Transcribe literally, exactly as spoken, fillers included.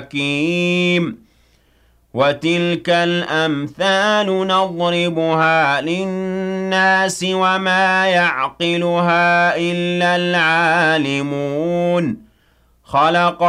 حكيم وتلك الأمثال نضربها للناس وما يعقلها إلا العالمون خلق